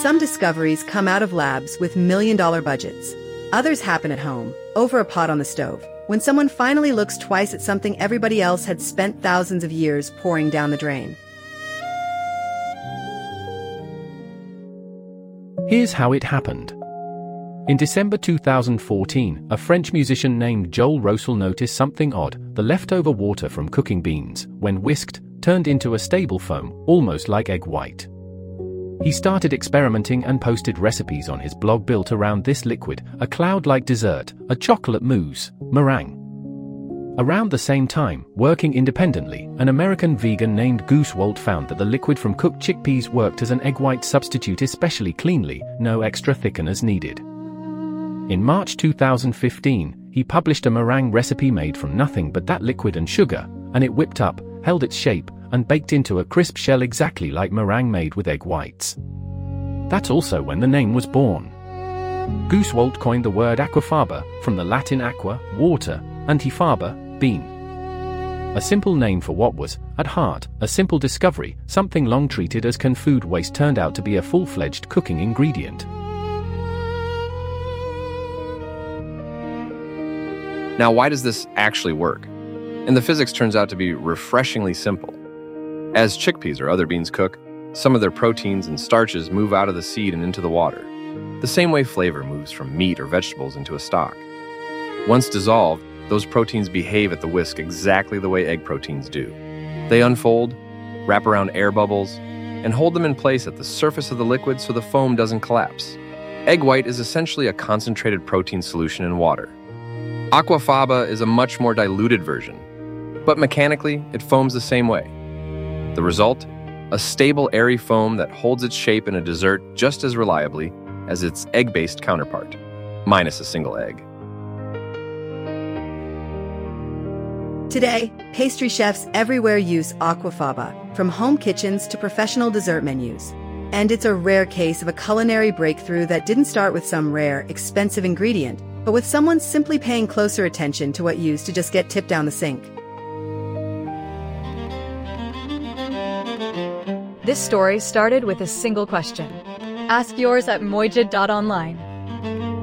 Some discoveries come out of labs with million-dollar budgets. Others happen at home, over a pot on the stove, when someone finally looks twice at something everybody else had spent thousands of years pouring down the drain. Here's how it happened. In December 2014, a French musician named Joel Rossel noticed something odd. The leftover water from cooking beans, when whisked, turned into a stable foam, almost like egg white. He started experimenting and posted recipes on his blog built around this liquid, a cloud-like dessert, a chocolate mousse, meringue. Around the same time, working independently, an American vegan named Goose Walt found that the liquid from cooked chickpeas worked as an egg white substitute especially cleanly, no extra thickeners needed. In March 2015, he published a meringue recipe made from nothing but that liquid and sugar, and it whipped up, held its shape, and baked into a crisp shell exactly like meringue made with egg whites. That's also when the name was born. Goose Walt coined the word aquafaba, from the Latin aqua, water, and faba, bean. A simple name for what was, at heart, a simple discovery. Something long treated as food waste turned out to be a full-fledged cooking ingredient. Now, why does this actually work? And the physics turns out to be refreshingly simple. As chickpeas or other beans cook, some of their proteins and starches move out of the seed and into the water, the same way flavor moves from meat or vegetables into a stock. Once dissolved, those proteins behave at the whisk exactly the way egg proteins do. They unfold, wrap around air bubbles, and hold them in place at the surface of the liquid so the foam doesn't collapse. Egg white is essentially a concentrated protein solution in water. Aquafaba is a much more diluted version, but mechanically, it foams the same way. The result? A stable, airy foam that holds its shape in a dessert just as reliably as its egg-based counterpart, minus a single egg. Today, pastry chefs everywhere use aquafaba, from home kitchens to professional dessert menus. And it's a rare case of a culinary breakthrough that didn't start with some rare, expensive ingredient, but with someone simply paying closer attention to what used to just get tipped down the sink. This story started with a single question. Ask yours at Moijid.online.